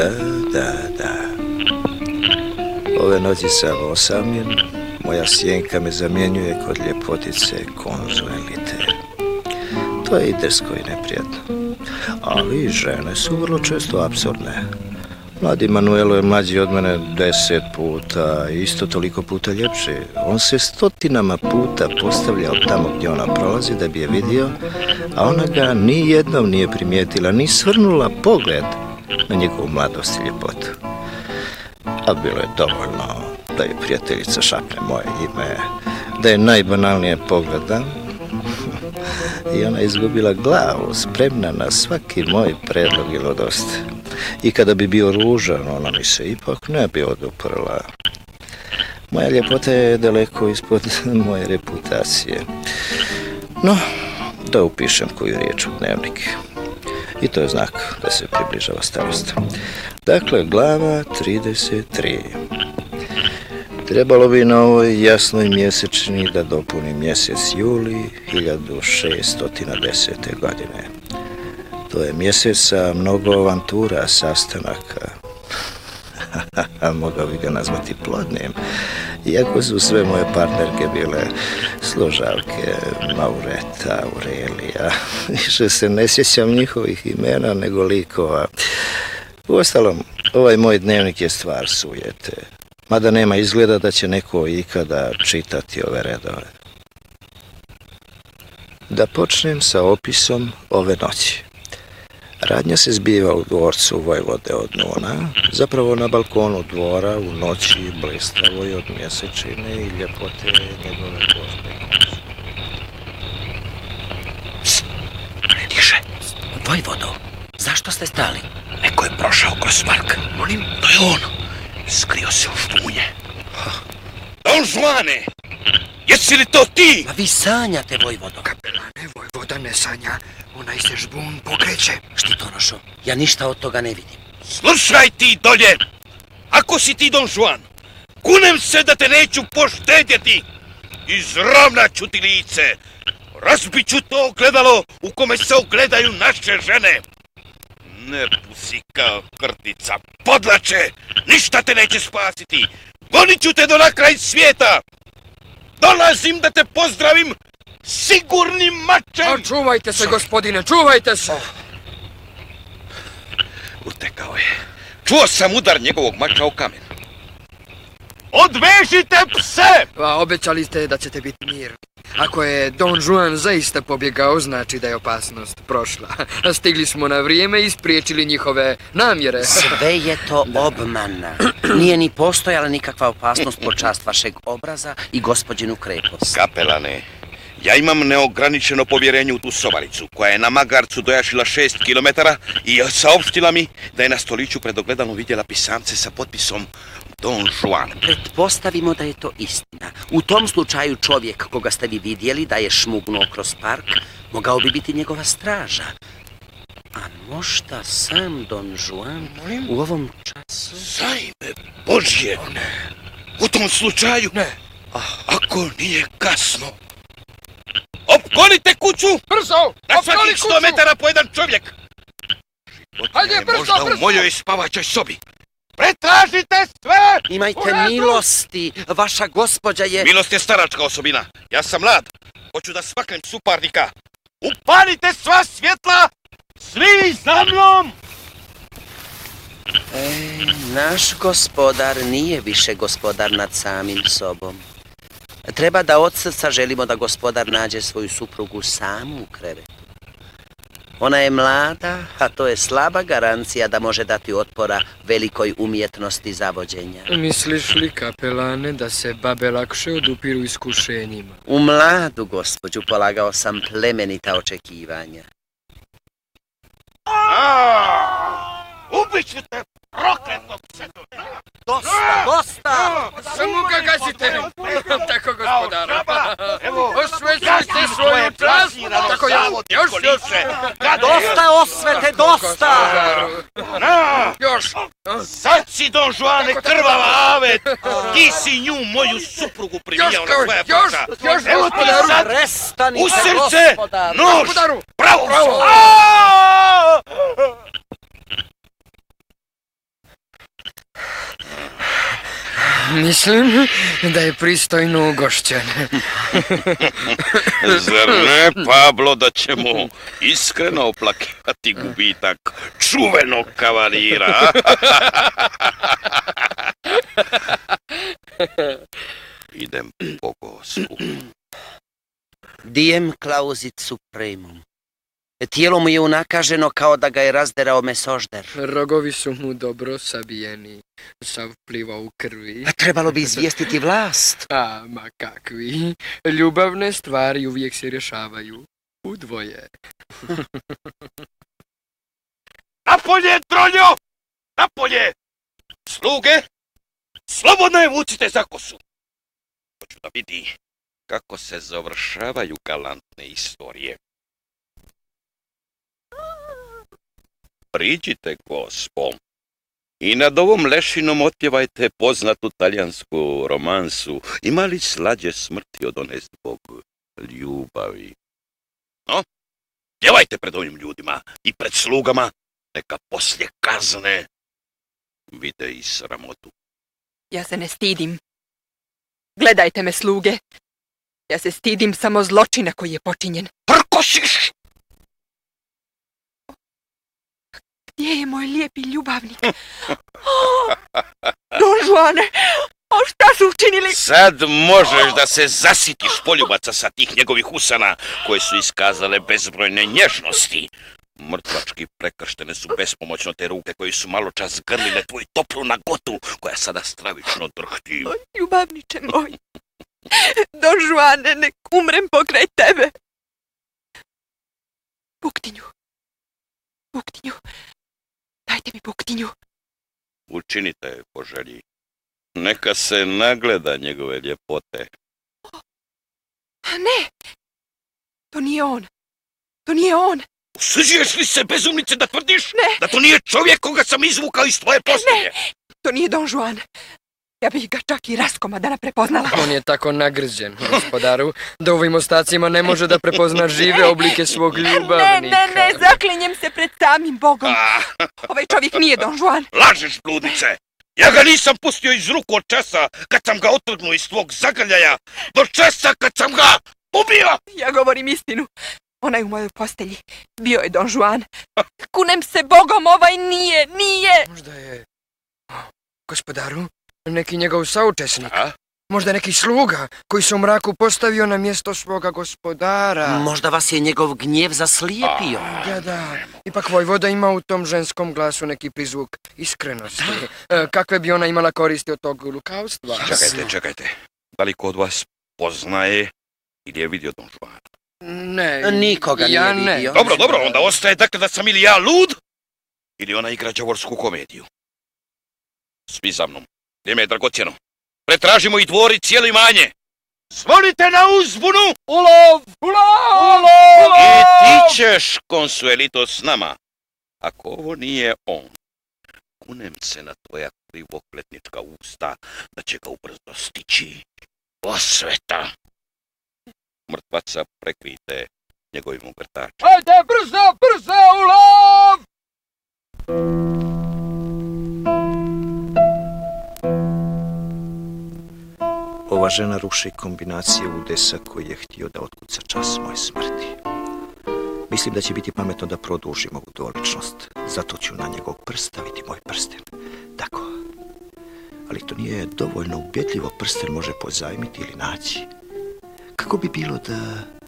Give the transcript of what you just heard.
Da. Ove noći sam osamljen, moja sjenka me zamjenjuje kod ljepotice konzuelite. To je i drsko i neprijatno. Ali žene su vrlo često apsurdne. Mladi Manuelo je mlađi od mene 10 puta, isto toliko puta ljepši. On se stotinama puta postavljao tamo gdje ona prolazi da bi je vidio, a ona ga ni jednom nije primijetila, ni svrnula pogled na njegovu mladost i ljepotu. A bilo je dovoljno da je prijateljica šapne moje ime, da je najbanalnije pogledam i ona izgubila glavu, spremna na svaki moj predlog i ludost. I kada bi bio ružan, ona mi se ipak ne bi oduprla. Moja ljepota je daleko ispod moje reputacije. No, da upišem koju riječ u dnevnik. I to je znak da se približava starost. Dakle, glava 33. Trebalo bi na ovoj jasnoj mjesečni da dopuni mjesec juli 1610. godine. To je mjesec sa mnogo avantura, sastanaka. Mogao bi ga nazvati plodnim, iako su sve moje partnerke bile služavke, Maureta, Aurelija. Više se ne sjećam njihovih imena nego likova. Uostalom, ovaj moj dnevnik je stvar sujete, mada nema izgleda da će neko ikada čitati ove redove. Da počnem sa opisom ove noći. Radnja se zbiva u dvorcu Vojvode od Nuna, zapravo na balkonu dvora u noći blistavoj od mjesečine i ljepote njegove gospe. Ne diše. Vojvodo, zašto ste stali? Neko je prošao kroz park. Molim? To je on. Skrio se u štunje. Don Juane! Jesi li to ti? Ma vi sanjate, Vojvodo. Kapelane, Vojvoda ne sanja. Onaj se žbun pokreće. Štitonošo, ja ništa od toga ne vidim. Slušaj ti dolje! Ako si ti Don Juan, kunem se da te neću poštedjeti. Izravnat ću ti lice. Razbit ću to ogledalo u kome se ogledaju naše žene. Ne pusi kao krtica, podlače! Ništa te neće spasiti. Gonit ću te do na kraj svijeta. Dolazim da te pozdravim sigurnim mačem! A čuvajte se, gospodine, čuvajte se! Utekao je. Čuo sam udar njegovog mača o kamen. Odvežite pse! Pa obećali ste da ćete biti mirni. Ako je Don Juan zaista pobjegao, znači da je opasnost prošla. Stigli smo na vrijeme i spriječili njihove namjere. Sve je to obmana. Nije ni postojala nikakva opasnost po čast vašeg obraza i gospođinu krepost. Kapelane, ja imam neograničeno povjerenje u tu sobaricu, koja je na magarcu dojašila 6 kilometara i saopštila mi da je na stoliću pred ogledalom vidjela pisamce sa potpisom Don Juan. Pretpostavimo da je to istina. U tom slučaju čovjek koga ste vi vidjeli da je šmugnuo kroz park, mogao bi biti njegova straža. A možda sam Don Juan u ovom času... Za ime Božje! U tom slučaju, ako nije kasno, opkolite kuću! Brzo! Na svakih 100 metara po jedan čovjek! Hajde, brzo, možda brzo! u mojoj spavaćoj sobi. Pretražite sve! Imajte milosti, vaša gospođa je... Milost je staračka osobina. Ja sam mlad. Hoću da svaknem suparnika. Upalite sva svjetla! Svi za mnom! Naš gospodar nije više gospodar nad samim sobom. Treba da od srca želimo da gospodar nađe svoju suprugu samu u krevetu. Ona je mlada, a to je slaba garancija da može dati otpora velikoj umjetnosti zavođenja. Misliš li, kapelane, da se babe lakše odupiru iskušenjima? U mladu gospođu polagao sam plemenita očekivanja. Ubiću te, prokletog psetu! Dosta! Samo ga gazite! Tako, gospodara. Evo, Osvećuj ti svoju čast! Tako je, još! Dosta osvete, dosta! Još! Sad si, Don Juane, krvava avet! Ti si nju, moju suprugu, primijao na svoja pluća! Još, Evo ti sad, Prestanite, u srce, gospodaru! nož! Bravo! Mislim da je pristojno ugošćen. Zar ne, Pablo, da ćemo iskreno oplakivati gubitak čuvenog kavalira? Idem po gospu. Diem clausit supremum. Tijelo mu je unakaženo kao da ga je razderao mesožder. Rogovi su mu dobro sabijeni, sav pliva u krvi. A trebalo bi izvijestiti vlast. A, ma kakvi. Ljubavne stvari uvijek se rješavaju udvoje. Napolje, troljo! Napolje! Sluge, slobodno je vucite za kosu. Hoću da vidi kako se završavaju galantne istorije. Priđite, gospo, i nad ovom lešinom otpjevajte poznatu talijansku romansu. Ima li slađe smrti od one zbog ljubavi? No, pjevajte pred ovim ljudima i pred slugama, neka poslije kazne vide i sramotu. Ja se ne stidim. Gledajte me, sluge. Ja se stidim samo zločina koji je počinjen. Prkosiš! Gdje je moj lijepi ljubavnik? Don Juane, šta su učinili? Sad možeš da se zasitiš poljubaca sa tih njegovih usana koje su iskazale bezbrojne nježnosti. Mrtvački prekrštene su bespomoćno te ruke koji su malo čas grlile tvoju toplu nagotu koja sada stravično drhti. O, ljubavniče moj. Don Juane, nek umrem pokraj tebe. Buktinju. Buktinju. Dajte mi buktinju. Učinite po želji. Neka se nagleda njegove ljepote. Ne. To nije on. To nije on. Usuđuješ li se, bezumnice, da tvrdiš Ne. da to nije čovjek koga sam izvukao iz tvoje postelje? Ne. To nije Don Juan. Ja bih ga čak i raskomadana prepoznala. On je tako nagrđen, gospodaru, da u ovim ostacima ne može da prepozna žive oblike svog ljubavnika. Ne, zaklinjem se pred samim Bogom. Ovaj čovjek nije Don Juan. Lažeš, bludnice! Ja ga nisam pustio iz ruku od časa kad sam ga otrgnuo iz tvog zagrljaja, do časa kad sam ga ubio! Ja govorim istinu. Onaj u mojoj postelji. Bio je Don Juan. Kunem se Bogom, ovaj nije. Možda je, gospodaru, neki njegov saučesnik. A? Možda neki sluga koji se u mraku postavio na mjesto svoga gospodara. Možda vas je njegov gnjev zaslijepio. Da. Ipak Vojvoda ima u tom ženskom glasu neki prizvuk iskrenosti. Kakve bi ona imala koristi od tog lukavstva? Čekajte. Da li ko od vas poznaje ili je vidio Don Juana? Ne. Nikoga ja nije ne. vidio. Dobro, onda ostaje dakle da sam ili ja lud, ili ona igra đavorsku komediju. Svi za mnom. Vrijeme je dragocjeno. Pretražimo i dvor i cijelo imanje. Zvonite na uzbunu! Ulov! I ti ćeš, Consuelito, s nama. Ako ovo nije on, kunem se na tvoja krivokletnička usta da će ga ubrzo stići osveta. Mrtvaca prekrijte njegovim ugrtačem. Ajde, brzo, ulov! Ova žena ruši kombinacije udesa koji je htio da otkuca čas moje smrti. Mislim da će biti pametno da produžim ovu dvoličnost. Zato ću na njegov prst staviti moj prsten. Tako. Ali to nije dovoljno ubjedljivo, prsten može pozajmiti ili naći. Kako bi bilo da